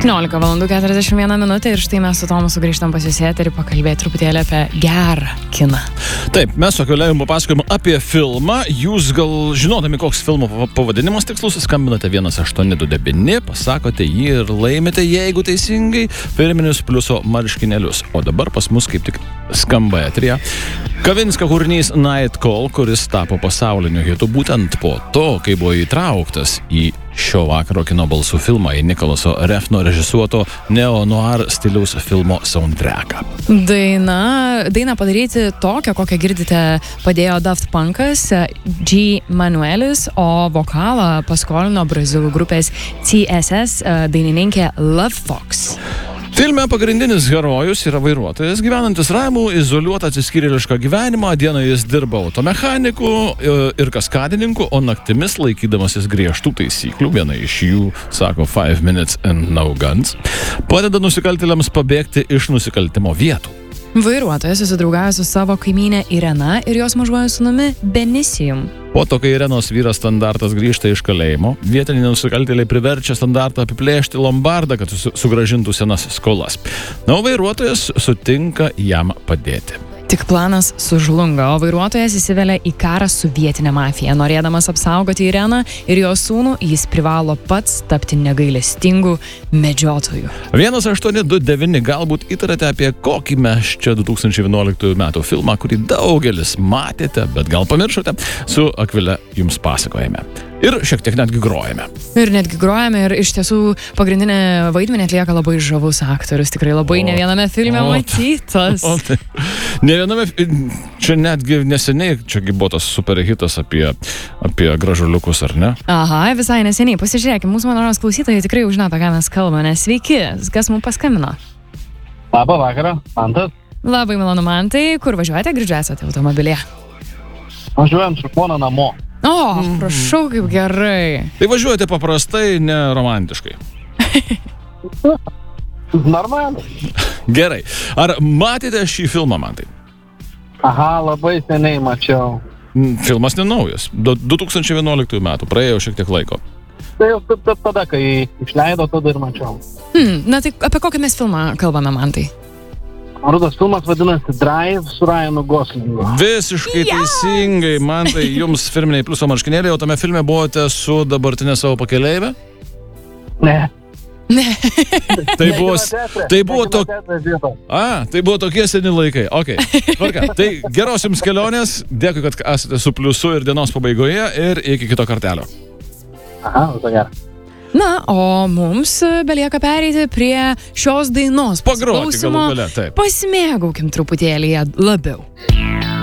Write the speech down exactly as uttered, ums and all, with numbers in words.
septyniolika valandų keturiasdešimt viena minutė ir štai mes su Tomu sugrįžtam pas jūs į eterį pakalbėti truputėlį apie gerą kiną. Taip, mes su Akvile jums papasakojame apie filmą. Jūs gal žinodami, koks filmo pavadinimas tikslus, skambinate vienas aštuoni du devyni, pasakote jį ir laimite, jeigu teisingai, firminius pliuso marškinėlius. O dabar pas mus kaip tik skamba eterija Kavinskio kūrinys Night Call, kuris tapo pasauliniu hitu būtent po to, kai buvo įtrauktas į šio vakaro kino balsų filmą, į Nikolaso Refno režisuoto neo-noir stiliaus filmo soundtracką. Daina, dainą padaryti tokią, kokią girdite, padėjo Daft Punkas, G. Manuelis, o vokalą paskolino brazilų grupės T S S dainininkė Love Fox. Filme pagrindinis herojus yra vairuotojas, gyvenantis ramų, izoliuotą atsiskyrėlišką gyvenimą. Dieną jis dirba automechaniku ir kaskadininku, o naktimis laikydamasis griežtų taisyklių, viena iš jų, sako five minutes and no guns, padeda nusikaltėliams pabėgti iš nusikaltimo vietų. Vairuotojas susidraugavo su savo kaimynė Irena ir jos mažuoju sūnumi Benisijum. Po to, kai Irenos vyras Standartas grįžta iš kalėjimo, vietiniai nusikaltėliai priverčia Standartą apiplėšti lombardą, kad sugrąžintų senas skolas. Na, o vairuotojas sutinka jam padėti. Tik planas sužlunga, o vairuotojas įsivelia į karą su vietinė mafija. Norėdamas apsaugoti Ireną ir jo sūnų, jis privalo pats tapti negailestingu medžiotoju. vienas aštuoni du devyni, galbūt įtarate, apie kokį mes čia du tūkstančiai vienuoliktųjų metų filmą, kurį daugelis matėte, bet gal pamiršote, su Akvile jums pasakojame. Ir šiek tiek netgi grojame. Ir netgi grojame ir iš tiesų pagrindinę vaidmenį atlieka labai žavus aktorius, tikrai labai o, ne viename filme o, matytas. O, tai, ne viename, čia netgi neseniai, čiagi buvo tas superhitas apie, apie gražuliukus, ar ne? Aha, visai neseniai, pasižiūrėkime, mūsų manoros klausytojai tikrai jau žino, apie ką mes kalbame. Sveiki, kas mums paskambino? Labą vakarą, Mantas. Labai malonu, Mantai, kur važiuojate, grįžę esate automobilyje? Važiuojam su žmona namo. O, prašau, kaip gerai. Tai važiuojate paprastai, ne romantiškai. Normaliai. Gerai. Ar matėte šį filmą, Mantai? Aha, labai seniai mačiau. Filmas nenaujas. du tūkstančiai vienuoliktųjų metų, praėjo šiek tiek laiko. Tai jau tada, kai išleido, tada ir mačiau. Hmm, na tai apie kokį mes filmą kalbame, Mantai? Rudas filmas vadinasi Drive su Ryanu Goslingu. Visiškai yes! Teisingai, man tai jums firminiai pliuso marškinėliai, o tame filme buvote su dabartinė savo pakeleivė? Ne. Ne. Tai buvo, tai buvo to... A, tai buvo tokie seni laikai. Ok, tvarka. Tai geros jums kelionės, dėkui, kad esate su pliusu ir dienos pabaigoje ir iki kito kartelio. Aha, tai gerai. Na, o mums belieka pereiti prie šios dainos pagroti galų gale, taip. Pasimėgaukim truputėlį labiau.